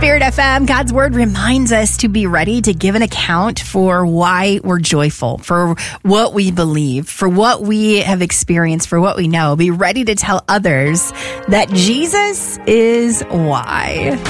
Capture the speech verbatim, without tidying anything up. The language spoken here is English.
Spirit F M, God's Word reminds us to be ready to give an account for why we're joyful, for what we believe, for what we have experienced, for what we know. Be ready to tell others that Jesus is why.